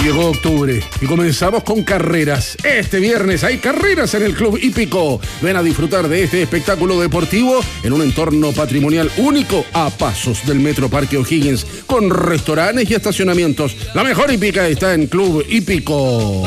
Llegó octubre y comenzamos con carreras. Este viernes hay carreras en el Club Hípico. Ven a disfrutar de este espectáculo deportivo en un entorno patrimonial único a pasos del Metro Parque O'Higgins, con restaurantes y estacionamientos. La mejor hípica está en Club Hípico.